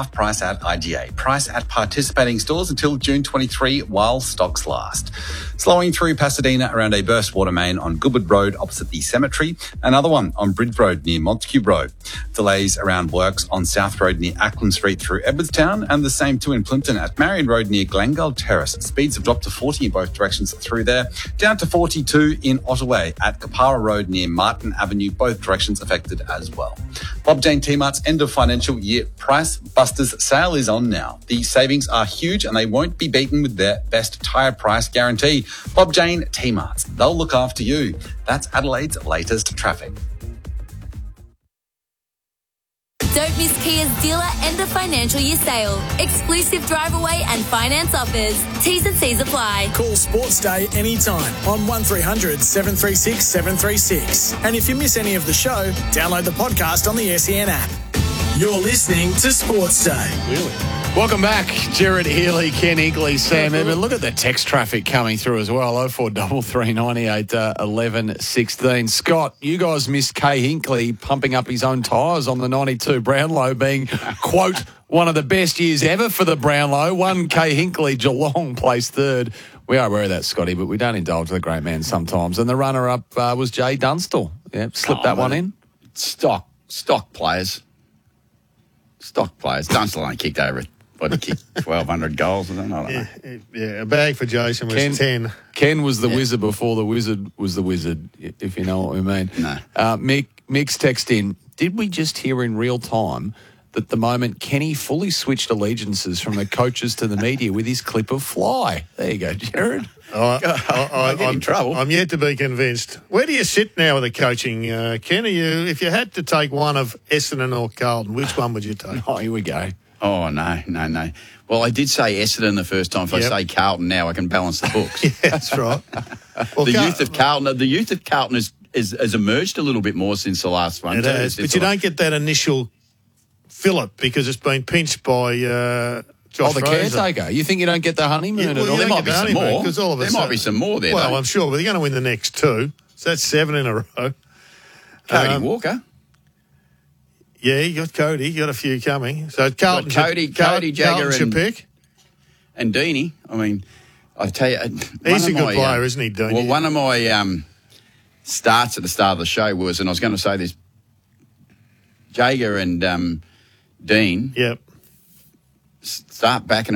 half price at IGA. Price at participating stores until June 23 while stocks last. Slowing through Pasadena around a burst water main on Goodwood Road opposite the cemetery. Another one on Bridge Road near Montague Road. Delays around works on South Road near Ackland Street through Edwardstown, and the same too in Plimpton at Marion Road near Glengall Terrace. Speeds have dropped to 40 in both directions through there, down to 42 in Ottaway at Kapara Road near Martin Avenue, both directions affected as well. Bob Jane T-Mart's end of financial year Price Busters sale is on now. The savings are huge and they won't be beaten with their best tyre price guarantee. Bob Jane T-Marts, they'll look after you. That's Adelaide's latest traffic. Don't miss Kia's dealer end of financial year sale. Exclusive drive away and finance offers. T's and C's apply. Call Sports Day anytime on 1300 736 736. And if you miss any of the show, download the podcast on the SEN app. You're listening to Sports Day. Really? Welcome back, Jared Healy, Ken Higley, Sam Edmund. Look at the text traffic coming through as well, 0433 98 11 16. Scott, you guys missed Kay Hinkley pumping up his own tyres on the 92 Brownlow, being, quote, one of the best years ever for the Brownlow. One Kay Hinkley, Geelong placed third. We are aware of that, Scotty, but we don't indulge the great man sometimes. And the runner-up was Jay Dunstall. Yeah, slipped that one in. Stock players. Stock players. Dunstall only kicked over it. What, he kicked 1,200 goals or something? I don't know. Yeah, a bag for Jason was 10. Ken was the wizard before the wizard was the wizard, if you know what we mean. No. Mick's text in, did we just hear in real time that the moment Kenny fully switched allegiances from the coaches to the media with his clip of Fly? There you go, Jared. I'm in trouble. I'm yet to be convinced. Where do you sit now with the coaching, Ken? If you had to take one of Essendon or Carlton, which one would you take? Oh, here we go. Oh, no. Well, I did say Essendon the first time. If I say Carlton now, I can balance the books. Yeah, that's right. Well, the youth of Carlton has emerged a little bit more since the last one. It has, but you don't get that initial fillip because it's been pinched by Josh the Fraser. caretaker. You think you don't get the honeymoon at all? There might be some more. There might be some more there. Well, I'm sure, but they're going to win the next two. So that's 7 in a row. Cody Walker. Yeah, you got Cody. You got a few coming. So Carlton, Cody Jagger, and pick. And Deany. I mean, I tell you, he's a good player, isn't he, Deany? Well, one of my starts at the start of the show was, and I was going to say this, Jagger and Dean. Yep. Start backing